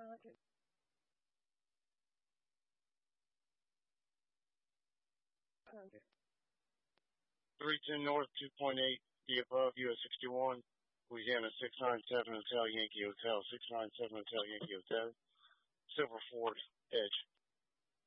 310 North, 2.8 the above, US 61, Louisiana 697 Hotel Yankee Hotel, 697 Hotel Yankee Hotel, Silver Ford, Edge.